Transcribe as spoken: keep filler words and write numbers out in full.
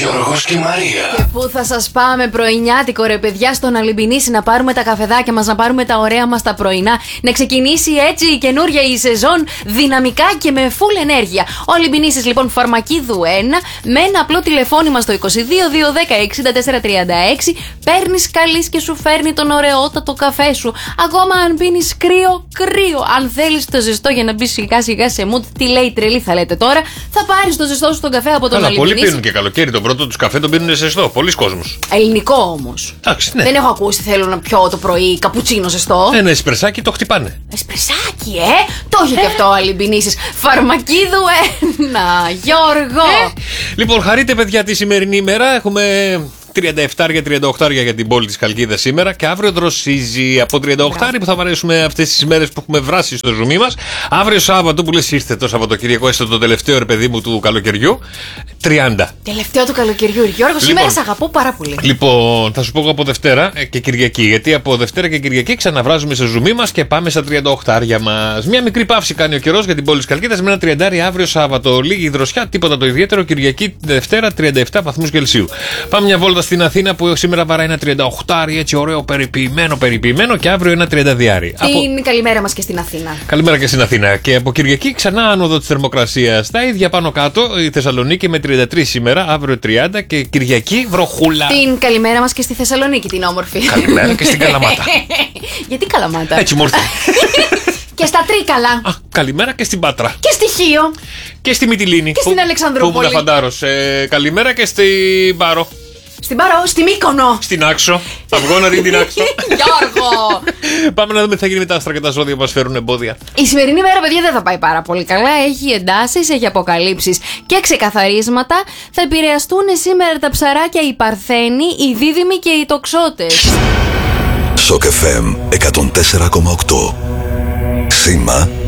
Γιώργος και Μαρία. Και πού θα σας πάμε πρωινιάτικο ρε παιδιά, στον Αλυμπινίση να πάρουμε τα καφεδάκια μας, να πάρουμε τα ωραία μας τα πρωινά. Να ξεκινήσει έτσι η καινούρια η σεζόν δυναμικά και με full ενέργεια. Ο Αλυμπινίσης λοιπόν Φαρμακίδου ένα, με ένα απλό τηλεφώνημα στο είκοσι δύο διακόσια δέκα εξήντα τέσσερα τριάντα έξι, παίρνεις καλής και σου φέρνει τον ωραιότατο καφέ σου. Ακόμα αν πίνεις κρύο, κρύο. Αν θέλεις το ζεστό για να μπεις σιγά σιγά σε mood, τι λέει τρελή θα λέτε τώρα, θα πάρεις το ζεστό σου τον καφέ από τον Αλλά Αλυμπινίση. πολλοί πίνουν και καλοκαίρι τον πρώτο τους καφέ, τον πίνουν ζεστό. Πολλοί κόσμος. Ελληνικό όμως. Εντάξει, ναι. Δεν έχω ακούσει θέλω να πιω το πρωί καπουτσίνο ζεστό. Ένα εσπρεσάκι το χτυπάνε. Εσπρεσάκι, ε! Το έχει και αυτό ο Αλυμπινίσης. Φαρμακίδου ένα, Γιώργο. Ε. Λοιπόν, χαρείτε παιδιά τη σημερινή ημέρα. Έχουμε τριάντα επτά τριάντα οκτώ για την πόλη της Χαλκίδας σήμερα και αύριο δροσίζει από τριάντα οκτώ που θα βαρέσουμε αυτές τις ημέρες που έχουμε βράσει στο ζουμί μας. Αύριο Σάββατο που λες ήρθε το Σαββατοκύριακο, έστω το τελευταίο ρε παιδί μου του καλοκαιριού, τριάντα. Τελευταίο του καλοκαιριού, Γιώργο, σήμερα Λοιπόν. σε αγαπώ πάρα πολύ. Λοιπόν, θα σου πω εγώ από Δευτέρα και Κυριακή. Γιατί από Δευτέρα και Κυριακή ξαναβράζουμε στο ζουμί μας και πάμε στα τριάντα οκτώ μας. Μια μικρή παύση κάνει ο καιρός για την πόλη της Χαλκίδας με ένα τριάντα αύριο Σάββατο. Λίγη δροσιά, τίποτα το ιδιαίτερο. Κυριακή Δευτέρα τριάντα επτά βαθμούς Κελσίου. Πάμε μια βόλτα στην Αθήνα που σήμερα βαράει ένα τριάντα οκτώ, έτσι ωραίο περιποιημένο, περιποιημένο και αύριο ένα τριάντα δύο. Την Από... καλημέρα μας και στην Αθήνα. Καλημέρα και στην Αθήνα. Και από Κυριακή ξανά άνοδο της θερμοκρασίας. Τα ίδια πάνω κάτω, η Θεσσαλονίκη με τριάντα τρία σήμερα, αύριο τριάντα και Κυριακή βροχούλα. Την καλημέρα μας και στη Θεσσαλονίκη, την όμορφη. Καλημέρα και στην Καλαμάτα. Γιατί Καλαμάτα? Έτσι μου ήρθε. Και στα Τρίκαλα. Α, καλημέρα και στην Πάτρα. Και στη Χίο. Και στη Μυτιλήνη. Και στην Αλεξανδρούπολη. Που ήμουν φαντάρος. Ε, καλημέρα και στην Πάρο. Στην Παρό, στη Μύκονο. Στην Άξο. Θα βγω να δει την Άξο. Γιώργο! Πάμε να δούμε τι θα γίνει με τα άστρα και τα ζώδια που μας φέρουν εμπόδια. Η σημερινή μέρα, παιδιά, δεν θα πάει πάρα πολύ καλά. Έχει εντάσεις, έχει αποκαλύψεις και ξεκαθαρίσματα. Θα επηρεαστούν σήμερα τα ψαράκια, οι Παρθένοι, οι Δίδυμοι και οι Τοξότες. Σοκ εφ εμ εκατόν τέσσερα κόμμα οκτώ. Σήμα